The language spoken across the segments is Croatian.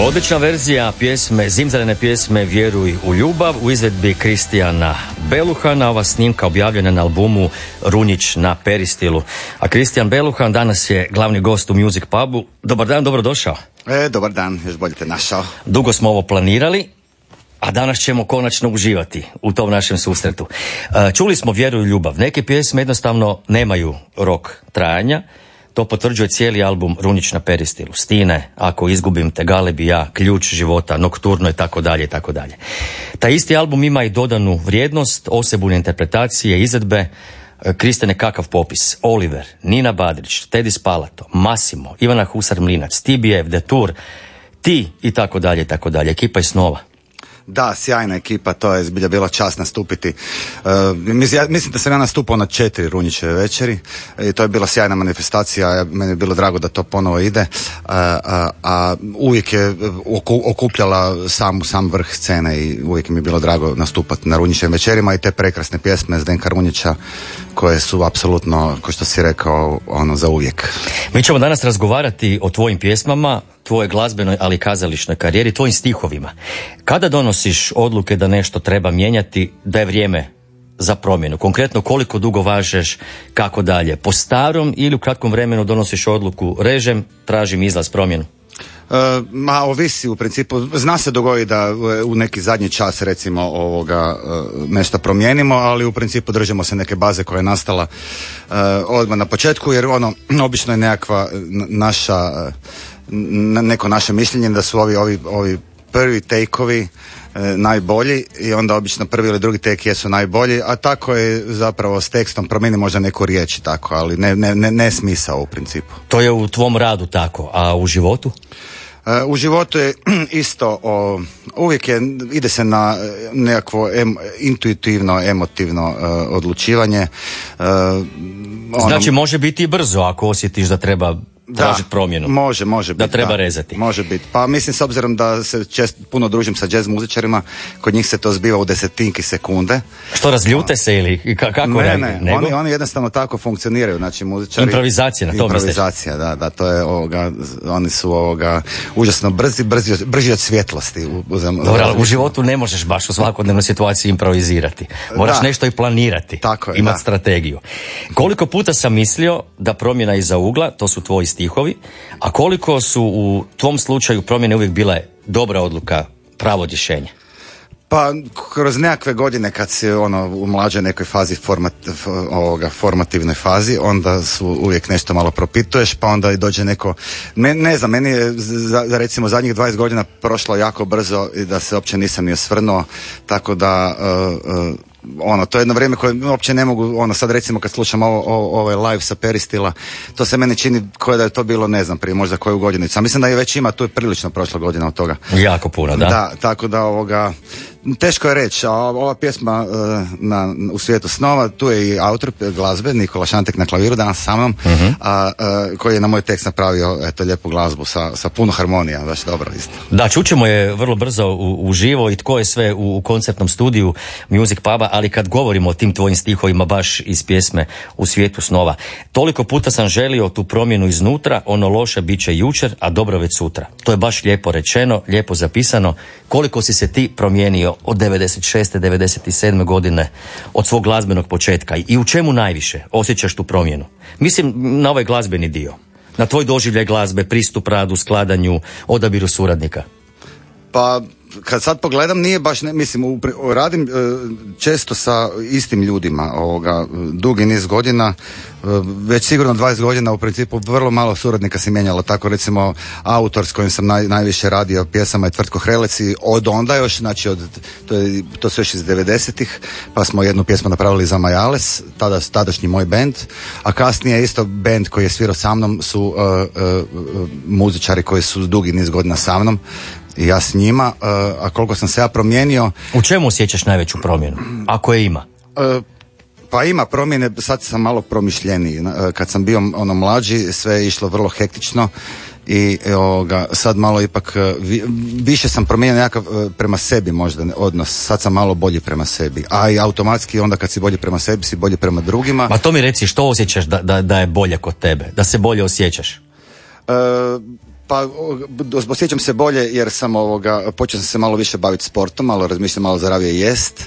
Odlična verzija pjesme, zimzelene pjesme Vjeruj u ljubav u izvedbi Kristijana Beluhana. Ova snimka objavljena na albumu Runjić na Peristilu. A Kristijan Beluhan danas je glavni gost u Music Pubu. Dobar dan, dobrodošao. Dobar dan, još bolje te našao. Dugo smo ovo planirali, a danas ćemo konačno uživati u tom našem susretu. Čuli smo Vjeruj u ljubav. Neke pjesme jednostavno nemaju rok trajanja. To potvrđuje cijeli album Runjić na Peristilu. Stine, Ako izgubim te, Galebi ja, Ključ života, Nokturno i tako dalje i tako dalje. Taj isti album ima i dodanu vrijednost, osebujne interpretacije, izvedbe. Kristjane, kakav popis? Oliver, Nina Badrić, Tedi Spalato, Massimo, Ivana Husar-Mlinac, TBF, Detour, ti i tako dalje i tako dalje. Ekipa iz snova. Da, sjajna ekipa, to je zbilja bila čast nastupiti. Mislim da sam ja nastupao na 4 Runjićeve večeri i to je bila sjajna manifestacija, meni je bilo drago da to ponovo ide, a uvijek je okupljala sam vrh scene i uvijek mi je bilo drago nastupati na Runjićevim večerima i te prekrasne pjesme Zdenka Runjića koje su apsolutno, kao što si rekao, za uvijek. Mi ćemo danas razgovarati o tvojim pjesmama, tvojoj glazbenoj, ali i kazališnoj karijeri, tvojim stihovima. Kada donosiš odluke da nešto treba mijenjati, da je vrijeme za promjenu? Konkretno, koliko dugo važeš, kako dalje? Po starom ili u kratkom vremenu donosiš odluku, režem, tražim izlaz, promjenu? Ovisi u principu. Zna se dogodi da u neki zadnji čas recimo nešto promijenimo, ali u principu držimo se neke baze koja je nastala odmah na početku, jer obično je nekakva neko naše mišljenje da su ovi prvi take-ovi najbolji i onda obično prvi ili drugi take jesu najbolji, a tako je zapravo s tekstom, promijeni možda neku riječ tako, ali ne smisao u principu. To je u tvom radu tako, a u životu? U životu je isto, uvijek ide se na nekakvo intuitivno, emotivno odlučivanje. Znači može biti i brzo ako osjetiš da treba tražiti promjenu. Može biti. Da treba rezati. Može biti. Pa mislim, s obzirom da se puno družim sa jazz muzičarima, kod njih se to zbiva u desetinki sekunde. Što, razljute se ili kako reagiraju? Ne, oni jednostavno tako funkcioniraju, znači muzičari. Improvizacija, na to misliš? Improvizacija, da, to je oni su užasno brži od svjetlosti. Dobro, u životu ne možeš baš u svakodnevnoj situaciji improvizirati. Moraš nešto i planirati. Tako je, imati strategiju. Koliko puta sam mislio da promjena iza ugla, to su tvoji stihovi, a koliko su u tvom slučaju promjene uvijek bile dobra odluka, pravo rješenje? Pa kroz nekakve godine kad si u mlađoj nekoj fazi formativnoj fazi, onda su uvijek nešto malo propituješ, pa onda i dođe neko, ne znam, meni je recimo zadnjih 20 godina prošlo jako brzo i da se uopće nisam ni osvrnuo, tako da to je jedno vrijeme koje uopće ne mogu, sad recimo kad slušam ovaj live sa Peristila, to se meni čini kao da je to bilo, ne znam, prije možda koju godinicu. Mislim da je već ima, tu je prilično prošla godina od toga. Jako puno, da. Da, tako da teško je reći, a ova pjesma u svijetu snova, tu je i autor glazbe, Nikola Šantek na klaviru danas sa mnom, koji je na moj tekst napravio lijepu glazbu sa puno harmonija, baš dobro isto. Da, čućemo je vrlo brzo uživo i tko je sve u koncertnom studiju Music Puba, ali kad govorimo o tim tvojim stihovima baš iz pjesme U svijetu snova, toliko puta sam želio tu promjenu iznutra, ono loše bit će jučer, a dobro već sutra. To je baš lijepo rečeno, lijepo zapisano. Koliko si se ti promijenio od 96. 97. godine, od svog glazbenog početka, i u čemu najviše osjećaš tu promjenu? Mislim na ovaj glazbeni dio, na tvoj doživljaj glazbe, pristup radu, skladanju, odabiru suradnika. Pa kad sad pogledam, nije baš, radim često sa istim ljudima dugi niz godina, već sigurno 20 godina u principu vrlo malo suradnika se mijenjalo, tako recimo autor s kojim sam najviše radio pjesama je Tvrtko Hrelec i od onda još, znači to su još iz 90-ih, pa smo jednu pjesmu napravili za Majales, tadašnji moj bend, a kasnije isto bend koji je svirao sa mnom su muzičari koji su dugi niz godina sa mnom i ja s njima, a koliko sam se ja promijenio. U čemu osjećaš najveću promjenu, ako je ima? Pa ima promjene, sad sam malo promišljeniji. Kad sam bio mlađi, sve je išlo vrlo hektično i sad malo ipak više sam promijenio nekakav prema sebi možda odnos, sad sam malo bolji prema sebi, a i automatski onda kad si bolji prema sebi si bolji prema drugima. Ma to mi reci, što osjećaš da je bolje kod tebe, da se bolje osjećaš? Pa osjećam se bolje jer sam počeo sam se malo više baviti sportom, malo razmišljam, malo zdravije jest,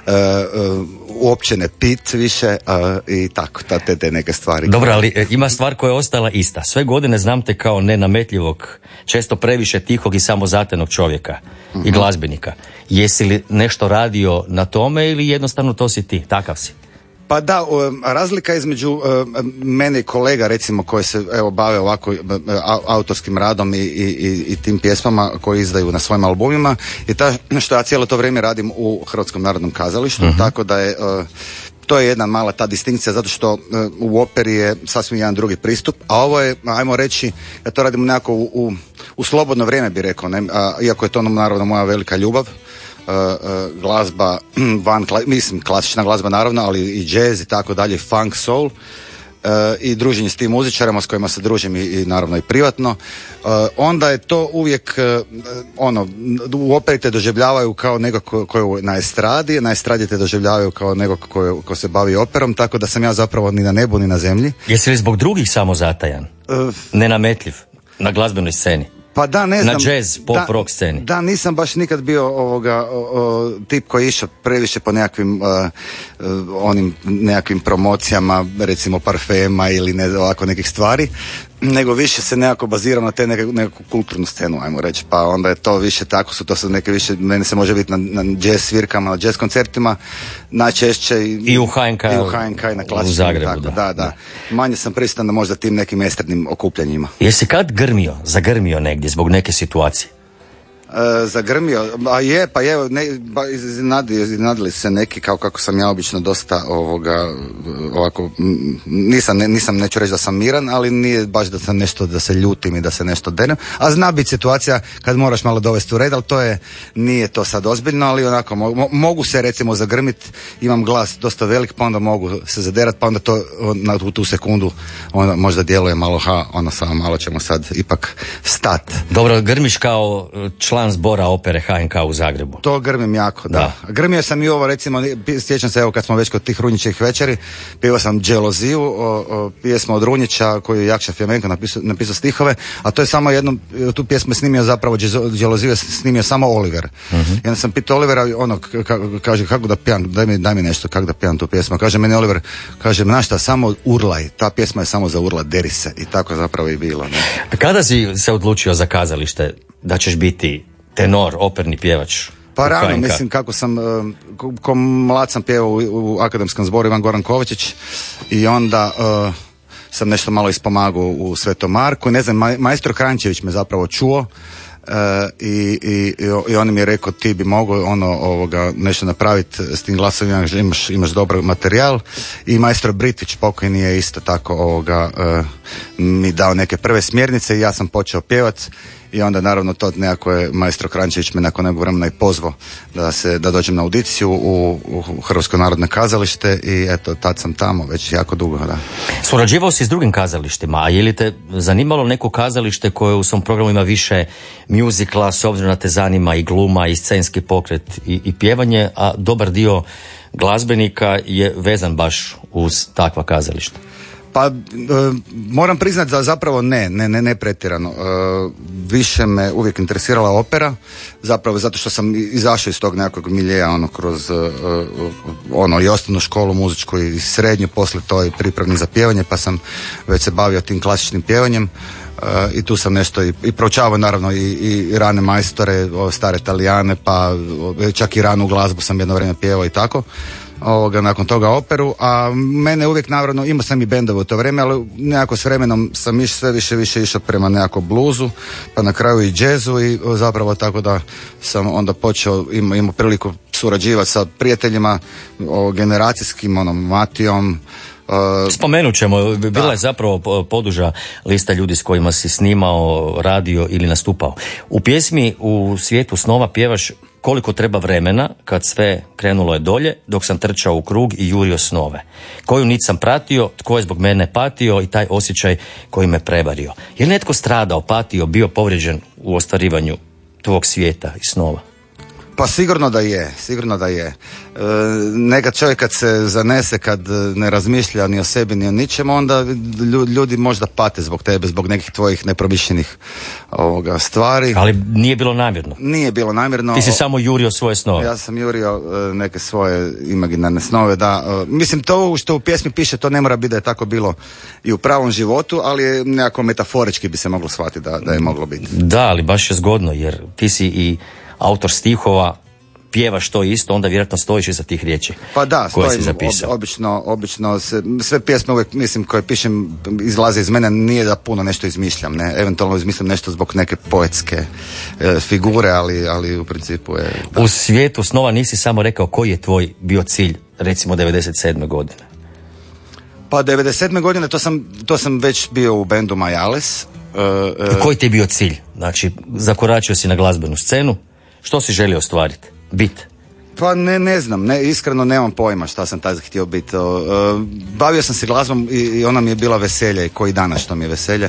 uopće ne pit više i tako, te neke stvari. Dobro, ali ima stvar koja je ostala ista. Sve godine znam te kao nenametljivog, često previše tihog i samozatajnog čovjeka i glazbenika. Jesi li nešto radio na tome ili jednostavno to si ti, takav si? Pa da, razlika između mene i kolega recimo koji se bave ovako autorskim radom i tim pjesmama koje izdaju na svojim albumima je ta što ja cijelo to vrijeme radim u Hrvatskom narodnom kazalištu, tako da je to je jedna mala ta distinkcija zato što u operi je sasvim jedan drugi pristup, a ovo je, ajmo reći, ja to radim nekako u slobodno vrijeme bi rekao, ne? Iako je to naravno moja velika ljubav. Glazba mislim klasična glazba naravno, ali i jazz i tako dalje, funk, soul, i druženje s tim muzičarima s kojima se družim i naravno i privatno, onda je to uvijek u operi te doživljavaju kao neko ko je na estradi te doživljavaju kao neko ko se bavi operom, tako da sam ja zapravo ni na nebu ni na zemlji. Jesi li zbog drugih samozatajan? Nenametljiv na glazbenoj sceni? Pa da, ne znam. Na jazz, pop, rock sceni. Da, nisam baš nikad bio tip koji je išao previše po nekakvim onim nekakvim promocijama, recimo parfema ili ovako nekih stvari, nego više se nekako baziram na te neku kulturnu scenu, ajmo reći, pa onda je to više tako, to su neke više, mene se može biti na jazz svirkama, na jazz koncertima, najčešće i u HNK i na klasičnom, u Zagrebu, tako, da. Manje sam prisutan na možda tim nekim estradnim okupljanjima. Jesi kad zagrmio negdje zbog neke situacije? Zagrmio, pa iznenadili se neki, kao kako sam ja obično dosta ovako, nisam neću reći da sam miran, ali nije baš da sam nešto, da se ljutim i da se nešto derem, a zna biti situacija kad moraš malo dovesti u red, ali nije to sad ozbiljno, ali onako mogu se recimo zagrmiti, imam glas dosta velik, pa onda mogu se zaderat, pa onda to u tu sekundu onda možda djeluje malo, samo malo ćemo sad ipak stat. Dobro, grmiš kao član zbora opere HNK u Zagrebu. To grmim jako, da. Grmio sam i ovo, recimo, sjećam se, kad smo već kod tih Runjićevih večeri, pivao sam Dželoziju, pjesmu od Runjića koju je Jakša Fjamenko napisao stihove, a to je samo tu pjesmu je snimio zapravo Dželoziju je snimio samo Oliver. I onda sam pitao Olivera, kaže, kako da pijan, daj mi nešto, kako da pijan tu pjesmu. Kaže meni Oliver, kaže, znaš šta, samo urlaj, ta pjesma je samo za urlaj, deri se. I tako zapravo i bilo. Ne? Kada si se odlučio za kazalište da ćeš biti tenor, operni pjevač? Pa rano, mislim, kako sam, ko mlad sam pjevao u akademskom zboru Ivan Goran Kovačić i onda sam nešto malo ispomagao u Svetom Marku. Ne znam, majstor Krančević me zapravo čuo i on mi je rekao, ti bi mogao nešto napraviti s tim glasovima, imaš dobar materijal, i majstor Britvić pokojni je isto tako mi dao neke prve smjernice i ja sam počeo pjevati. I onda naravno to nekako je majstro Krančević me nakon nekog vremena i pozvao da dođem na audiciju u Hrvatsko narodno kazalište i eto, tad sam tamo već jako dugo. Da. Surađivao si s drugim kazalištima, a je li te zanimalo neko kazalište koje u svom programu ima više mjuzikla, s obzirom da te zanima i gluma i scenski pokret i pjevanje, a dobar dio glazbenika je vezan baš uz takva kazališta? Pa moram priznati da zapravo ne pretjerano. Više me uvijek interesirala opera, zapravo zato što sam izašao iz tog nekakvog miljeja kroz i osnovnu školu muzičku i srednju, poslije to i pripravnik za pjevanje, pa sam već se bavio tim klasičnim pjevanjem. I tu sam nešto i proučavao naravno i rane majstore, stare Talijane, pa čak i ranu glazbu sam jedno vrijeme pjevao i tako. Nakon toga operu, a mene uvijek naravno, imao sam i bendove u to vrijeme, ali nekako s vremenom sam sve više išao prema nekako bluzu, pa na kraju i džezu i zapravo tako da sam onda počeo, imao priliku surađivati sa prijateljima generacijskim, Matijom. Spomenut ćemo, bila je zapravo poduža lista ljudi s kojima si snimao, radio ili nastupao. U pjesmi U svijetu snova pjevaš koliko treba vremena kad sve krenulo je dolje, dok sam trčao u krug i jurio snove. Koju nit sam pratio, tko je zbog mene patio i taj osjećaj koji me prevario. Je li netko stradao, patio, bio povrijeđen u ostvarivanju tvog svijeta i snova? Pa sigurno da je. Nekad čovjek kad se zanese, kad ne razmišlja ni o sebi ni o ničemu, onda ljudi možda pate zbog tebe, zbog nekih tvojih nepromišljenih stvari. Ali nije bilo namjerno. Nije bilo namjerno. Ti si samo jurio svoje snove. Ja sam jurio neke svoje imaginarne snove, da. Mislim, to što u pjesmi piše, to ne mora biti da je tako bilo i u pravom životu, ali nekako metaforički bi se moglo shvatiti da je moglo biti. Da, ali baš je zgodno, jer ti si i autor stihova, pjevaš to isto, onda vjerojatno stojiš iza tih riječi. Pa da, stojim, obično sve pjesme uvijek, mislim, koje pišem izlaze iz mene, nije da puno nešto izmišljam, ne, eventualno izmislim nešto zbog neke poetske figure, ali u principu je... Da. U svijetu snova nisi samo rekao koji je tvoj bio cilj, recimo 97. godine. Pa 97. godine to sam već bio u bendu Majales. Koji ti je bio cilj? Znači, zakoračio si na glazbenu scenu, što si želio ostvariti? Bit? Pa ne znam, iskreno nemam pojma šta sam tad htio biti. Bavio sam se glazbom i ona mi je bila veselje, i koji danas što mi je veselje.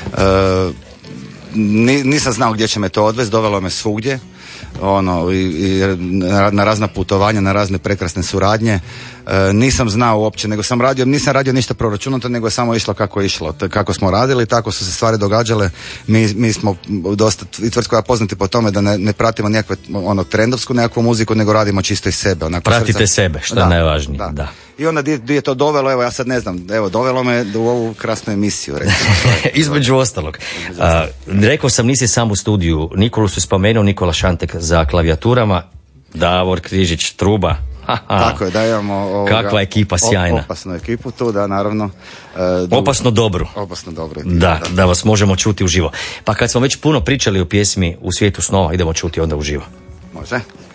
Nisam znao gdje će me to odvesti, dovelo me svugdje. I na razna putovanja, na razne prekrasne suradnje. Nisam znao uopće, nego nisam radio ništa proračunato, nego je samo išlo kako je išlo. Kako smo radili, tako su se stvari događale. Mi smo dosta i tvrtko ja poznati po tome da ne pratimo nekakve trendovsku nekakvu muziku, nego radimo čisto iz sebe. Pratite sebe, što je najvažnije. Da. I onda di je to dovelo, evo ja sad ne znam, dovelo me u ovu krasnu emisiju. Između ostalog. Rekao sam, nisi sam u studiju. Nikolu su spomenuo, Nikola Šantek za klavijaturama, Davor Križić truba. Tako je, da imamo kakva ekipa sjajna. Opasnu ekipu tu, da, naravno. Opasno dobru. Da vas možemo čuti uživo. Pa kad smo već puno pričali o pjesmi U svijetu snova, idemo čuti onda uživo. Može.